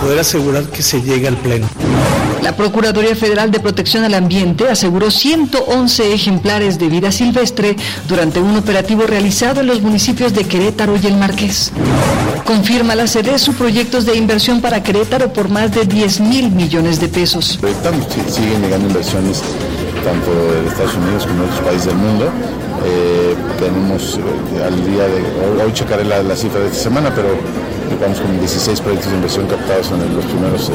poder asegurar que se llegue al pleno. La Procuraduría Federal de Protección al Ambiente aseguró 111 ejemplares de vida silvestre durante un operativo realizado en los municipios de Querétaro y El Marqués. Confirma la Sedesu proyectos de inversión para Querétaro por más de 10,000 millones de pesos. Proyectamos, siguen llegando inversiones tanto de Estados Unidos como de otros países del mundo. Tenemos al día de hoy checaré la cifra de esta semana, pero vamos con 16 proyectos de inversión captados en los primeros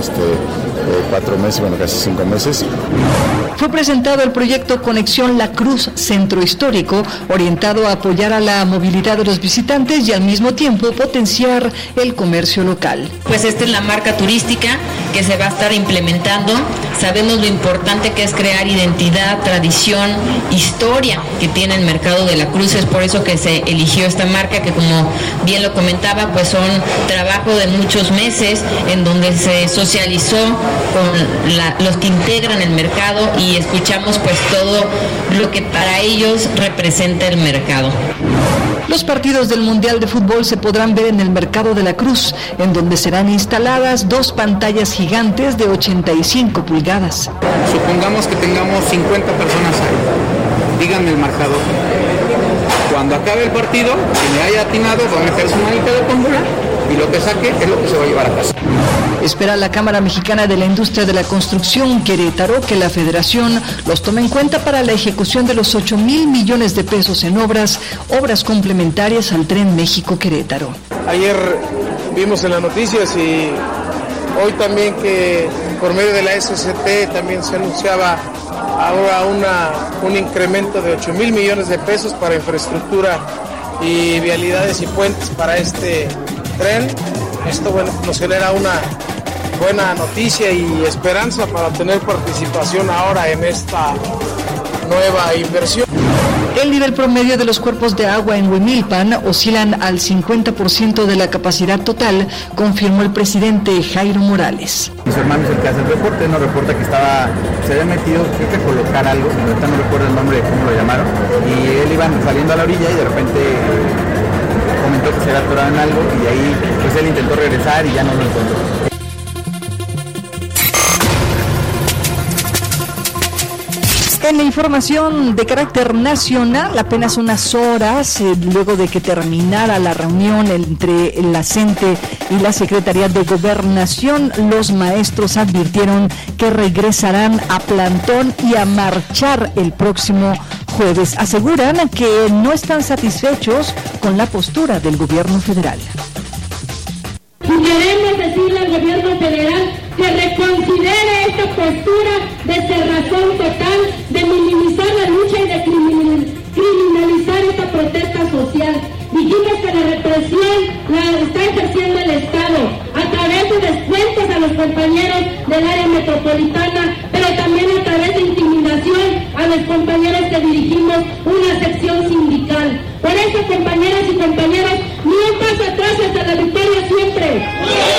4 meses, bueno, casi 5 meses. Fue presentado el proyecto Conexión La Cruz Centro Histórico, orientado a apoyar a la movilidad de los visitantes y al mismo tiempo potenciar el comercio local. Pues esta es la marca turística que se va a estar implementando. Sabemos lo importante que es crear identidad, tradición, historia que tiene el mercado de la Cruz. Es por eso que se eligió esta marca, que como bien lo comentaba, pues son trabajo de muchos meses en donde se socializó con los que integran el mercado y escuchamos pues todo lo que para ellos representa el mercado. Los partidos del Mundial de Fútbol se podrán ver en el Mercado de la Cruz, en donde serán instaladas 2 pantallas gigantes de 85 pulgadas. Supongamos que tengamos 50 personas ahí. Díganme el marcador. Cuando acabe el partido, quien le haya atinado va a meter su manita de tómbola y lo que saque es lo que se va a llevar a casa. Espera la Cámara Mexicana de la Industria de la Construcción Querétaro que la Federación los tome en cuenta para la ejecución de los 8,000 millones de pesos en obras complementarias al Tren México-Querétaro. Ayer vimos en las noticias y hoy también que por medio de la SCT también se anunciaba ahora un incremento de 8,000 millones de pesos para infraestructura y vialidades y puentes para este tren. Esto nos genera una buena noticia y esperanza para tener participación ahora en esta nueva inversión. El nivel promedio de los cuerpos de agua en Huimilpan oscilan al 50% de la capacidad total, confirmó el presidente Jairo Morales. Mi hermano es el que hace el reporte, nos reporta que se había metido, creo que a colocar algo, ahorita no recuerdo el nombre de cómo lo llamaron, y él iba saliendo a la orilla y de repente comentó que se había atorado en algo y de ahí pues él intentó regresar y ya no lo encontró. En la información de carácter nacional, apenas unas horas luego de que terminara la reunión entre la CENTE y la Secretaría de Gobernación, los maestros advirtieron que regresarán a plantón y a marchar el próximo jueves. Aseguran que no están satisfechos con la postura del gobierno federal. Queremos decirle al gobierno federal que reconsidere esta postura de cerrazón total, de minimizar la lucha y de criminalizar esta protesta social. Dijimos que la represión la está ejerciendo el Estado a través de descuentos a los compañeros del área metropolitana, pero también a través de intimidación a los compañeros que dirigimos una sección sindical. Por eso, compañeras y compañeros, ni un paso atrás hasta la victoria siempre.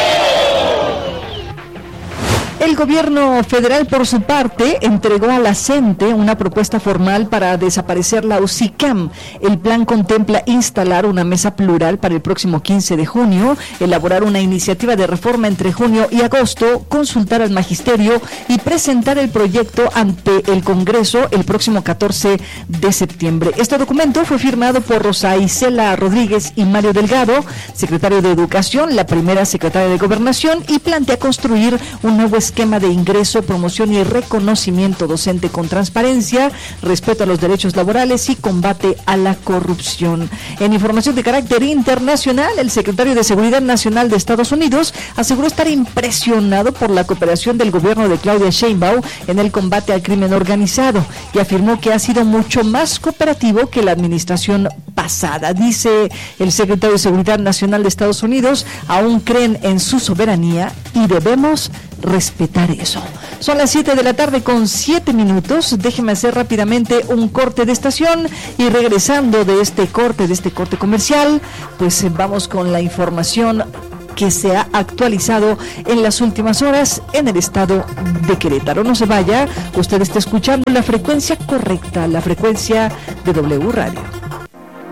El gobierno federal, por su parte, entregó a la CENTE una propuesta formal para desaparecer la UCICAM. El plan contempla instalar una mesa plural para el próximo 15 de junio, elaborar una iniciativa de reforma entre junio y agosto, consultar al magisterio y presentar el proyecto ante el Congreso el próximo 14 de septiembre. Este documento fue firmado por Rosa Isela Rodríguez y Mario Delgado, secretario de Educación, la primera secretaria de Gobernación, y plantea construir un nuevo esquema de ingreso, promoción y reconocimiento docente con transparencia, respeto a los derechos laborales y combate a la corrupción. En información de carácter internacional, el secretario de Seguridad Nacional de Estados Unidos aseguró estar impresionado por la cooperación del gobierno de Claudia Sheinbaum en el combate al crimen organizado y afirmó que ha sido mucho más cooperativo que la administración pasada. Dice el secretario de Seguridad Nacional de Estados Unidos, aún creen en su soberanía y debemos respetar eso. Son las 7 de la tarde con 7 minutos. Déjeme hacer rápidamente un corte de estación y regresando de este corte comercial, pues vamos con la información que se ha actualizado en las últimas horas en el estado de Querétaro. No se vaya, usted está escuchando la frecuencia correcta, la frecuencia de W Radio.